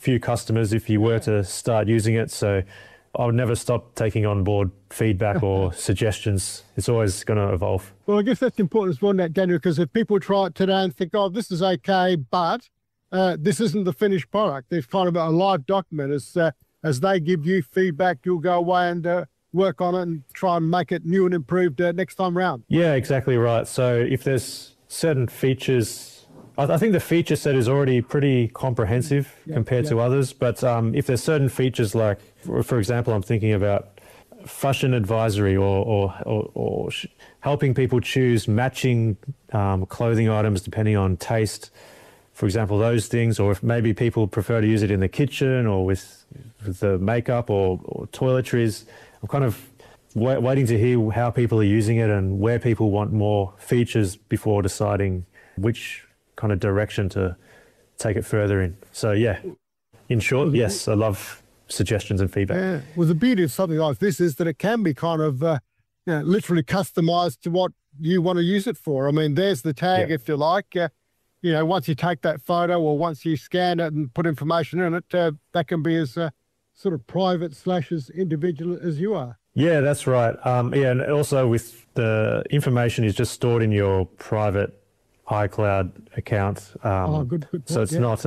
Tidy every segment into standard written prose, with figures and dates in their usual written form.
few customers if you were to start using it. So I would never stop taking on board feedback or suggestions. It's always going to evolve. Well, I guess that's important as well, Daniel, because if people try it today and think, oh, this is okay, but this isn't the finished product. There's kind of a live document. As they give you feedback, you'll go away and work on it and try and make it new and improved next time round. Yeah, exactly right. So if there's certain features, I think the feature set is already pretty comprehensive compared to others. But if there's certain features like, for example, I'm thinking about fashion advisory or helping people choose matching clothing items depending on taste, for example, those things, or if maybe people prefer to use it in the kitchen or with the makeup or toiletries. I'm kind of waiting to hear how people are using it and where people want more features before deciding which kind of direction to take it further in. So yeah, in short, yes, I love suggestions and feedback. Yeah. Well, the beauty of something like this is that it can be kind of literally customized to what you want to use it for. I mean, there's the tag, if you like. Once you take that photo or once you scan it and put information in it, that can be as sort of private / as individual as you are. Yeah, that's right. And also with the information is just stored in your private iCloud account. Good point. So it's not.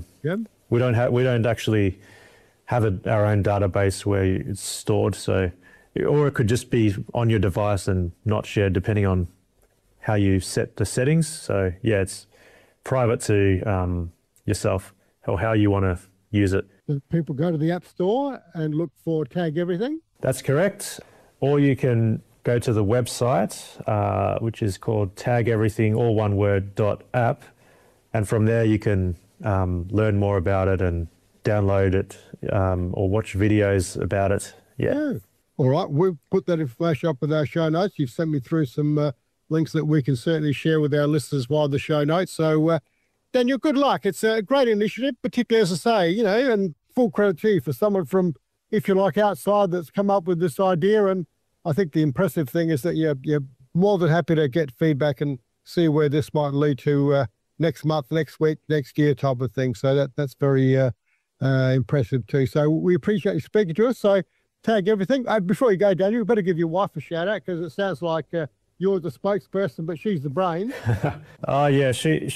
We don't actually have our own database where it's stored. So, or it could just be on your device and not shared, depending on how you set the settings. So yeah, it's private to yourself or how you want to use it. People go to the App Store and look for Tag Everything? That's correct. Or you can go to the website, which is called tageverything.app. And from there you can learn more about it and download it or watch videos about it. Yeah. All right. We've put that information up with our show notes. You've sent me through some links that we can certainly share with our listeners via the show notes. So, Daniel, good luck. It's a great initiative, particularly, as I say, and full credit to you for someone from, if you like, outside that's come up with this idea. And I think the impressive thing is that you're more than happy to get feedback and see where this might lead to next month, next week, next year type of thing. So that's very impressive too. So we appreciate you speaking to us. So Tag Everything. Before you go, Daniel, we better give your wife a shout out because it sounds like you're the spokesperson, but she's the brain. Oh yeah, she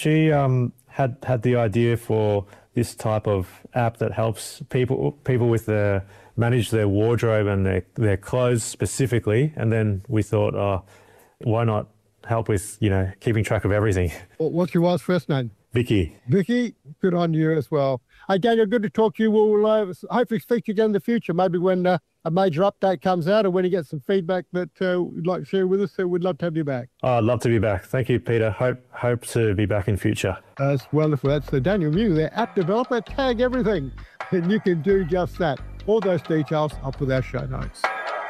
had the idea for this type of app that helps people with manage their wardrobe and their clothes specifically. And then we thought, why not help with keeping track of everything? What's your wife's first name? Vicky. Vicky, good on you as well. Hey, Daniel, good to talk to you. We'll hopefully speak to you again in the future, maybe when a major update comes out or when you get some feedback that you'd like to share with us. So we'd love to have you back. Oh, I'd love to be back. Thank you, Peter. Hope to be back in future. That's wonderful. That's Daniel Mew, their app developer, Tag Everything. And you can do just that. All those details up with our show notes.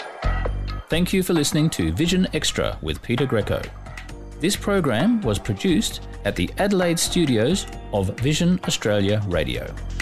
Thank you for listening to Vision Extra with Peter Greco. This program was produced at the Adelaide studios of Vision Australia Radio.